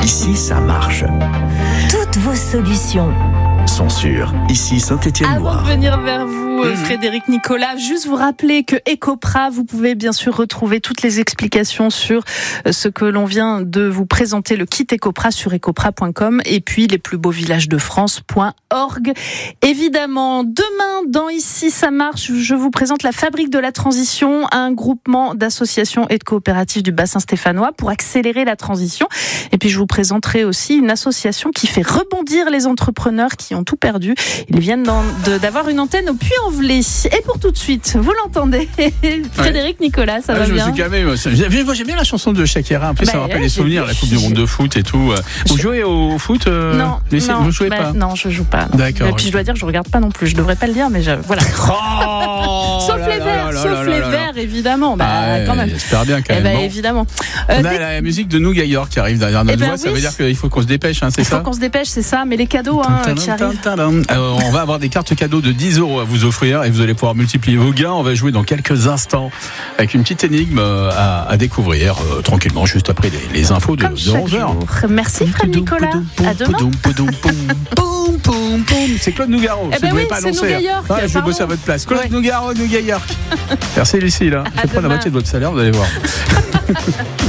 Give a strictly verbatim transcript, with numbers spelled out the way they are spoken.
Ici, ça marche. Toutes vos solutions sont sûres. Ici, Avant Saint-Étienne-Loire. de venir vers vous, Mmh. Frédéric Nicolas, juste vous rappeler que Ecopra, vous pouvez bien sûr retrouver toutes les explications sur ce que l'on vient de vous présenter, le kit Ecopra sur ecopra point com et puis les plus beaux villages de France point org. Évidemment, demain, dans Ici ça marche, je vous présente la Fabrique de la Transition, un groupement d'associations et de coopératives du bassin stéphanois pour accélérer la transition. Et puis je vous présenterai aussi une association qui fait rebondir les entrepreneurs qui ont tout perdu. Ils viennent d'en- de- d'avoir une antenne au Puy-en-Velay. Et pour tout de suite, vous l'entendez, Frédéric Nicolas, ça Ah, va je me bien suis calmé. Moi, Ça- J'aime moi, j'aime bien la chanson de Shakira. En plus, Bah, ça me rappelle ouais, les j'ai souvenirs, vu. la Coupe du Monde de foot et tout. Vous Je- jouez au foot euh, Non, les- non, Vous jouez bah, pas non, je joue pas. non. D'accord, Et puis oui. je dois dire, je regarde pas non plus. Je devrais pas le dire, mais je, voilà. Oh sauf là les là verts, là sauf là les là là. verts, évidemment. Bah, Ah ouais, quand même. J'espère bien quand Eh même. ben, Bon. évidemment. Euh, On a dès- la musique de New York qui arrive derrière notre Eh ben voix. Ça oui. veut dire qu'il faut qu'on se dépêche, hein, c'est Il faut ça qu'on se dépêche, c'est ça. Mais les cadeaux hein, qui arrivent. Alors, on va avoir des cartes cadeaux de dix euros à vous offrir et vous allez pouvoir multiplier vos gains. On va jouer dans quelques instants avec une petite énigme euh, à, à découvrir euh, tranquillement juste après les, les infos de, Comme de chaque onze heures. jour. Merci Fred Nicolas. À demain. Poum, poum, poum. C'est Claude Nougaro. Eh si ben vous oui, n'avez pas c'est annoncé. Nougat York, Ah, je vais pardon. bosser à votre place. Claude Ouais. Nougaro, Nougat York. Merci Lucie. Là. Je vais prendre la demain. moitié de votre salaire, vous allez voir.